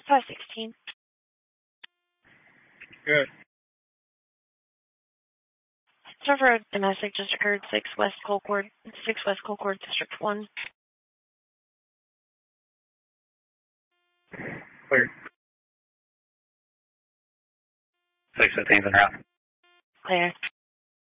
516. Good. Server domestic just occurred, 6 West Colcord, District 1. Clear. 615's en route. Clear.